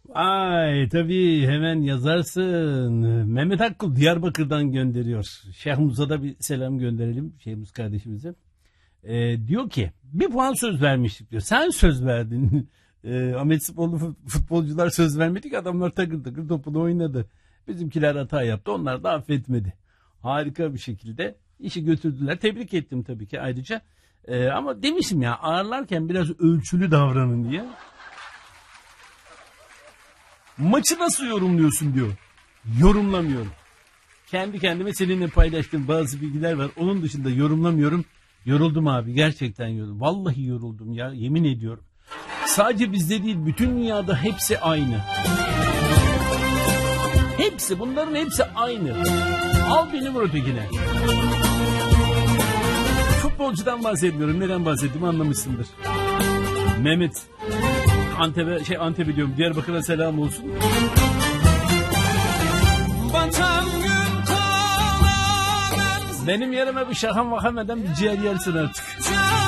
Ay tabii hemen yazarsın. Mehmet Akkul Diyarbakır'dan gönderiyor. Şehmuz'a da bir selam gönderelim. Şehmuz kardeşimize. Diyor ki bir puan söz vermiştik diyor. Sen söz verdin. Ahmet Sporlu futbolcular söz vermedik. Adamlar takır takır topunu oynadı. Bizimkiler hata yaptı. Onlar da affetmedi. Harika bir şekilde işi götürdüler. Tebrik ettim tabii ki ayrıca. Ama demişim ya ağırlarken biraz ölçülü davranın diye. Maçı nasıl yorumluyorsun diyor. Yorumlamıyorum. Kendi kendime seninle paylaştığım bazı bilgiler var. Onun dışında yorumlamıyorum. Yoruldum abi, gerçekten yoruldum. Vallahi yoruldum ya, yemin ediyorum. Sadece bizde değil, bütün dünyada hepsi aynı. Hepsi, bunların hepsi aynı. Al beni vur ötekine. Futbolcudan bahsetmiyorum. Neden bahsettiğimi anlamışsındır. Mehmet Antep'e diyorum. Diyarbakır'a selam olsun. Benim yerime bir şaham vakam eden bir ciğer yersin artık.